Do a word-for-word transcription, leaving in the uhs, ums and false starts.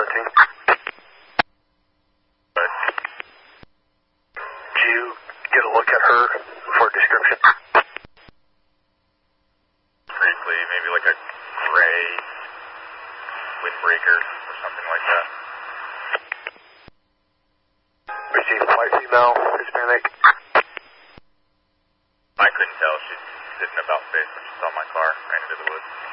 thirteen. But Did you get a look at her for a description? briefly, maybe like a gray windbreaker or something like that. Received white female, Hispanic. I couldn't tell. She's sitting about face when she saw my car, ran into the woods.